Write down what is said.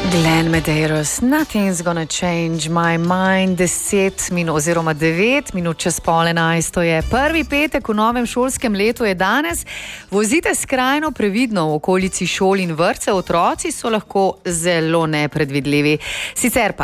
Glenn Medeiros, Nothing's gonna change my mind. 9 minut čez 10:30, to je prvi petek v novem šolskem letu je danes. Vozite skrajno previdno v okolici šol in vrtcev, otroci so lahko zelo nepredvidljivi. Sicer pa